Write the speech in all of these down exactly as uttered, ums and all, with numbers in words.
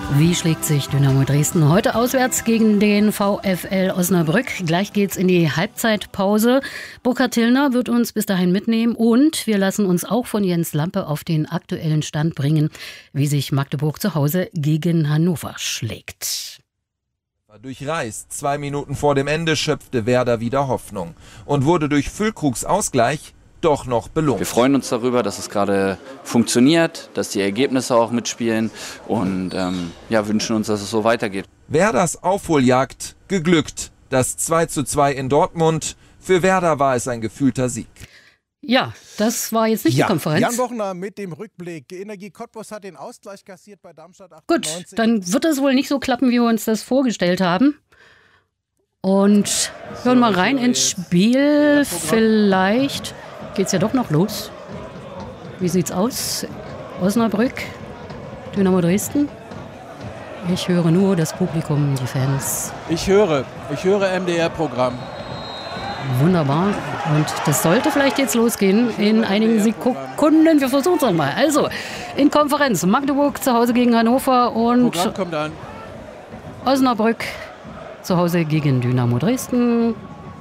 Wie schlägt sich Dynamo Dresden heute auswärts gegen den VfL Osnabrück? Gleich geht's in die Halbzeitpause. Burkhard Tillner wird uns bis dahin mitnehmen und wir lassen uns auch von Jens Lampe auf den aktuellen Stand bringen, wie sich Magdeburg zu Hause gegen Hannover schlägt. Durchreist. Zwei Minuten vor dem Ende schöpfte Werder wieder Hoffnung und wurde durch Füllkrugs Ausgleich doch noch belohnt. Wir freuen uns darüber, dass es gerade funktioniert, dass die Ergebnisse auch mitspielen und ähm, ja, wünschen uns, dass es so weitergeht. Werders Aufholjagd geglückt. Das zwei zu zwei in Dortmund. Für Werder war es ein gefühlter Sieg. Ja, das war jetzt nicht ja. die Konferenz. Jan Bochner mit dem Rückblick. Energie Cottbus hat den Ausgleich kassiert bei Darmstadt achtundneunzig. Gut, dann wird es wohl nicht so klappen, wie wir uns das vorgestellt haben. Und hören mal rein ins Spiel. Vielleicht geht's ja doch noch los. Wie sieht's aus? Osnabrück, Dynamo Dresden. Ich höre nur das Publikum, die Fans. Ich höre, ich höre M D R-Programm. Wunderbar. Und das sollte vielleicht jetzt losgehen in einigen Sekunden. Wir versuchen es nochmal. Also, in Konferenz. Magdeburg zu Hause gegen Hannover und Programm kommt an. Osnabrück zu Hause gegen Dynamo Dresden.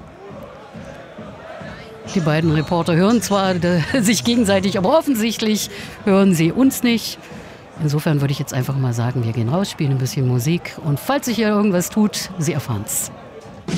Die beiden Reporter hören zwar sich gegenseitig, aber offensichtlich hören sie uns nicht. Insofern würde ich jetzt einfach mal sagen, wir gehen raus, spielen ein bisschen Musik und falls sich hier irgendwas tut, Sie erfahren's.